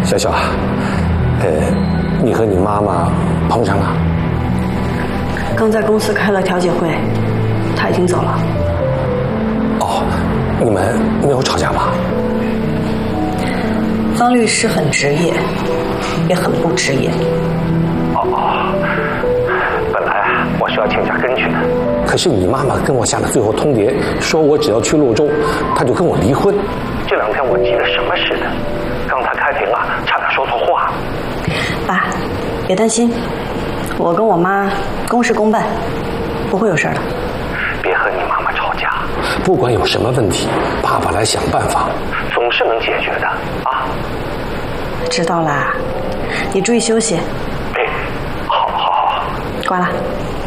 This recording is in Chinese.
小小，你和你妈妈碰上了？ 刚在公司开了调解会，她已经走了。 哦，你们没有吵架吧？ 方律师很职业，也很不职业。 本来我是要请假跟去的，可是你妈妈跟我下的最后通牒，说我只要去泸州，她就跟我离婚。这2天我急得什么似的，刚才开庭啊，差点说错话。 爸，别担心，我跟我妈公事公办，不会有事的。 别和你妈妈吵架，不管有什么问题，爸爸来想办法，总是能解决的啊。 知道啦，你注意休息。 好。 挂了。